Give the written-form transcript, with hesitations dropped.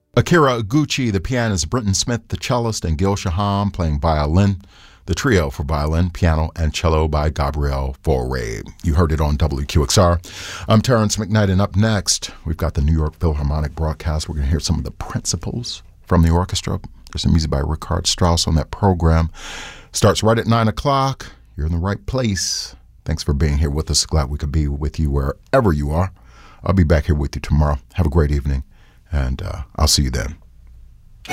Akira Iguchi, the pianist, Brenton Smith, the cellist, and Gil Shaham playing violin. The trio for violin, piano, and cello by Gabriel Fauré. You heard it on WQXR. I'm Terrence McKnight, and up next, we've got the New York Philharmonic broadcast. We're going to hear some of the principals from the orchestra. There's some music by Richard Strauss on that program. Starts right at 9 o'clock. You're in the right place. Thanks for being here with us. Glad we could be with you wherever you are. I'll be back here with you tomorrow. Have a great evening, and I'll see you then.